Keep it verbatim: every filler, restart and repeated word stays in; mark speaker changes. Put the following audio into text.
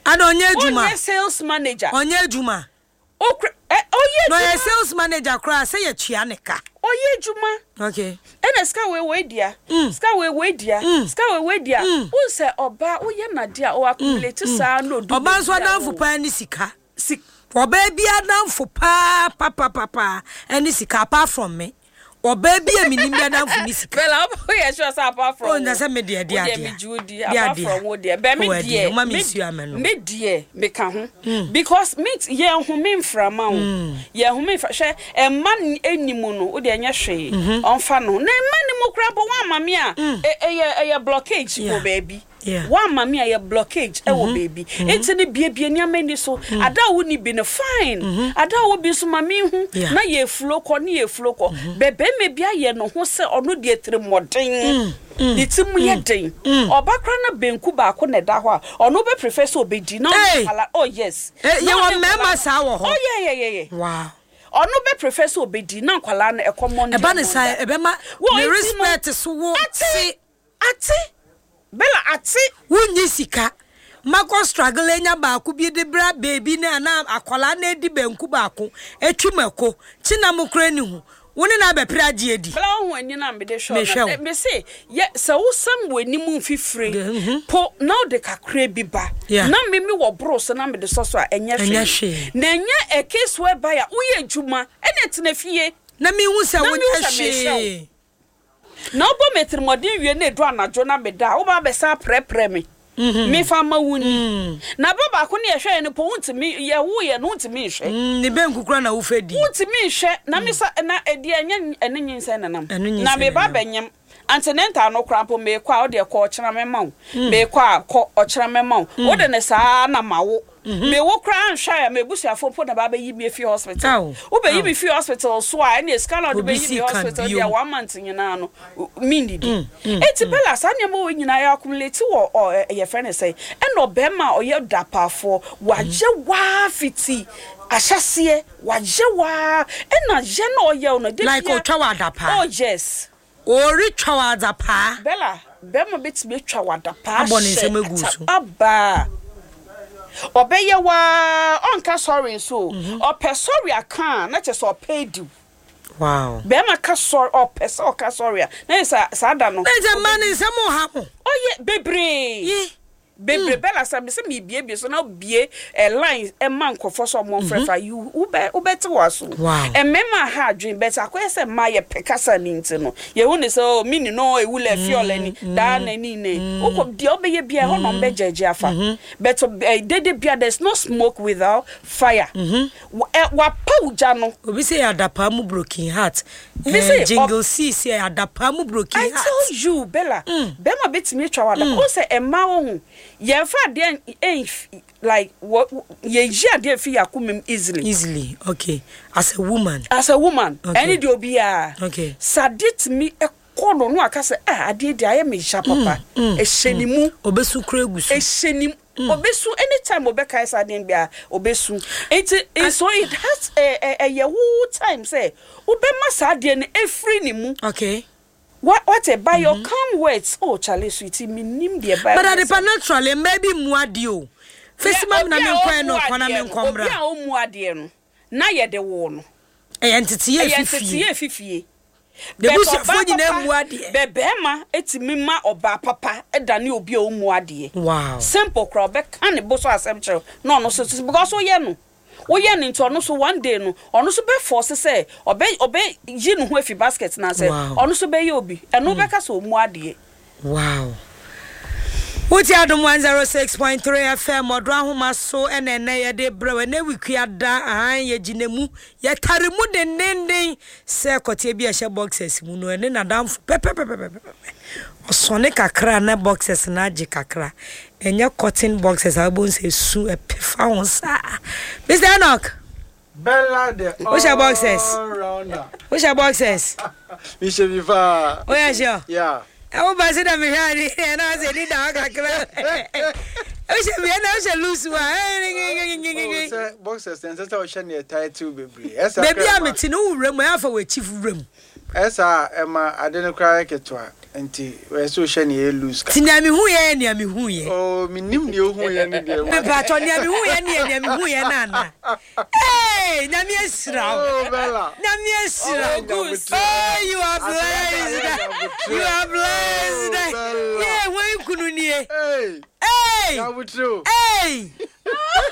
Speaker 1: Ana onye adwuma.
Speaker 2: Onye sales manager.
Speaker 1: Onye adwuma.
Speaker 2: Okre eh oye
Speaker 1: no ye sales manager kra say ye tua ne ka
Speaker 2: oye adwuma
Speaker 1: okay
Speaker 2: ena ska we we dia ska we we dia ska we we dia won say oba oye na dia o accumulate sa no do
Speaker 1: oba so adamfo pa ni sika sik oba bia adamfo pa pa pa pa pa any sika apart from me oba bia minim bia adamfo ni sika
Speaker 2: well oba ye sure say apart from
Speaker 1: oh na say me dia dia dia
Speaker 2: me judi apart from wo dia be me dia me dia me ka ho because me ye ho me mframa wo ye ho me hwe e man enimu no wo dia nya hwe onfa no na man ni mo kra bo wa mame a e e blockage wo baby wa mame a ye blockage e wo baby enti ne bie bie nya mani so ada wo ni bi no fine ada wo bi so mame hu na ye flow ko na ye flow ko bebe me bia ye no ho se ono de etire moden the timu ye den obakra na benku ba ko ne da ho a ono be prefer so obedi na oh yes
Speaker 1: ye won mema sa wo ho
Speaker 2: oh yeah yeah yeah
Speaker 1: wow
Speaker 2: ono be prefer so obedi na kwala na ekomo
Speaker 1: e ba ne sai e be ma the respect so wo
Speaker 2: ati ati bela ati
Speaker 1: wunyi sika mako struggle enya ba ku bi de bra baby na na akwala na edi benku ba ko etwumako chinamukra ni hu woni na be pra gie di
Speaker 2: bla ho ani na me de show na me say ye se wo sam wani mu fifire po na de kakra bi ba na me me wo bro so na me de so so a enye hwe na enye e case we ba ya wo ye djuma ene tena fie
Speaker 1: na me hu se wo nya hwe
Speaker 2: na obo metremodin wie na edu anajo na me da wo ba be sa prepre me me fama wuni na baba ko ne hwe ne po untimi ye wo ye no untimi hwe
Speaker 1: ne benkukura na wo fedi
Speaker 2: untimi hwe na me sa na edi anya ene nyinsa na nam na me baba nyem antenenta no krampo me kwa o de ko ochira me mawo me kwa ko ochira me mawo wo de ne sa na mawo me wo kra anhwa ya me busuafo po na baba yi me fi hospital wo be yi me fi hospital so a ene scala de be yi me hospital dia one month nyina no mindidi eti bela sa ne mo nyina ya accumulate wo ye friend say ene obema oye dapafo waje wa fiti ahyase waje wa ena je na oye no de
Speaker 1: like otwa wa dapa
Speaker 2: oh yes
Speaker 1: ori twa wa dapa
Speaker 2: bela bema betime twa wa dapa
Speaker 1: abone nsem egusu
Speaker 2: aba obeye wa onka sorry so ope sorry aka na che so pay du
Speaker 1: wow
Speaker 2: bema ka sorry ope so ka sorry na sa sa da no
Speaker 1: na je man nsem ha mo
Speaker 2: oye bebre bebre bela sa me se me bie bie so na bie a line e man kofo so mo frefa you ube ubeti waso e mema ha adwen bet akoye se ma ye pekasa ni nti no ye hu ne so mini no e wule fiole ni da na ni ne uko de obeye bie ho no mbe jeje afa but dede bia there's no smoke without fire wa pauja no
Speaker 1: obi se adapa mu broken heart jingle see say adapa mu broken heart
Speaker 2: I tell you bella bema betimi twa wada o se e ma wo hu ye fa de like what ye jia de fi yakumem easily
Speaker 1: easily okay as a woman
Speaker 2: as a woman any de obi a
Speaker 1: okay
Speaker 2: sadit me e kono no aka se ah ade de aye me sha papa e hyenimu
Speaker 1: obesu kura egusu
Speaker 2: e hyenim obesu anytime obeka isa den bia obesu it so it has a a ye whole time say obema sade ne efri ni mu
Speaker 1: okay
Speaker 2: what what a by your calm words oh Charlie sweetie minim de by
Speaker 1: but at the naturally maybe muadi o fesima na me nkwan no kwana me nkombra
Speaker 2: bia o muade no na ye de wo no
Speaker 1: e entity ye fifie
Speaker 2: entity ye fifie
Speaker 1: de bushafo nyina muade
Speaker 2: bebema etimi ma oba papa edane obi o muade
Speaker 1: wow
Speaker 2: simple crowd be kan bo so asem kire no no so because o ye no wo ye ni nto no so one day no ono so be force say obe obe yi no ho afi basket na say ono so be ye obi eno be ka so muade
Speaker 1: wow Uti adum one oh six point three F M odro ahoma so enene ye de brewe na wikua da ahan ye ginemu ye taremu de nenden se kote bi ehye boxes mu no ene na damfo pepepepepe osone kakra na boxes na agi kakra enye cotton boxes abon se su e pefa won sa Mister Enoch
Speaker 3: Bella de
Speaker 1: what's your boxes what's your boxes
Speaker 3: mi se viva
Speaker 1: oh yeah sure
Speaker 3: yeah
Speaker 1: I ba se da me hwari e na se ni da kakra o se bi na o se loose wa
Speaker 3: eh boxes then say o share near title bebre esa
Speaker 1: baby am ti no wura mu afa we chief wura mu
Speaker 3: esa e ma ade no kra keto a Enti we so hwe ne lose ka.
Speaker 1: Ti na me hu ye ne me hu ye.
Speaker 3: Oh minim ne hu ye ne de.
Speaker 1: Me pa to ne me hu ye ne ne me hu ye na na. Hey, na me asira.
Speaker 3: Oh Bella.
Speaker 1: Na me asira. Oh, you are blessed. You are blessed. Yeah, when kunu nie.
Speaker 3: Hey.
Speaker 1: Hey.
Speaker 3: Ya butro.
Speaker 1: Hey.